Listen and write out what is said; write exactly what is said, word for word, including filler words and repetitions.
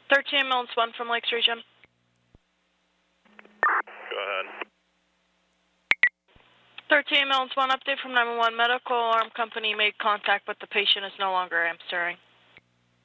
thirteen ambulance one from Lakes Region. Go ahead. thirteen ambulance one update from nine one one. Medical alarm company made contact, but the patient is no longer answering.